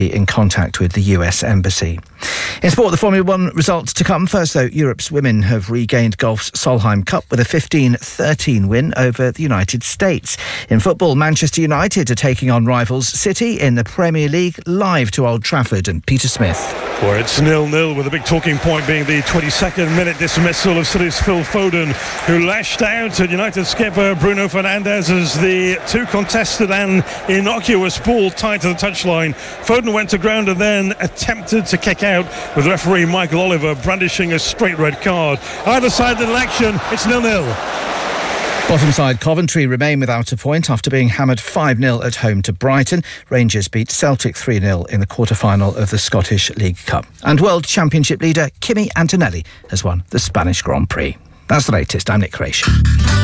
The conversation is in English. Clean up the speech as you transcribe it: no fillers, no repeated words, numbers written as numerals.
in contact with the US Embassy. In sport, the Formula 1 results to come. First, though, Europe's women have regained golf's Solheim Cup with a 15-13 win over the United States. In football, Manchester United are taking on rivals City in the Premier League, live to Old Trafford, and Peter Smith. Well, it's 0-0 with a big talking point being the 22nd minute dismissal of City's Phil Foden, who lashed out at United skipper Bruno Fernandes as the too contested and innocuous ball tied to the touchline. Foden went to ground and then attempted to kick out, with referee Michael Oliver brandishing a straight red card. Either side of the election, it's 0-0. Bottom side Coventry remain without a point after being hammered 5-0 at home to Brighton. Rangers beat Celtic 3-0 in the quarter-final of the Scottish League Cup. And World Championship leader Kimi Antonelli has won the Spanish Grand Prix. That's the latest. I'm Nick Creation.